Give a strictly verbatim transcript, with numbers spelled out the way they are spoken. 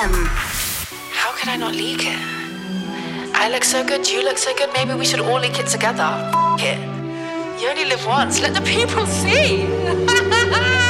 him. How could I not leak it? I look so good, you look so good, maybe we should all leak it together. F it. You only live once, let the people see.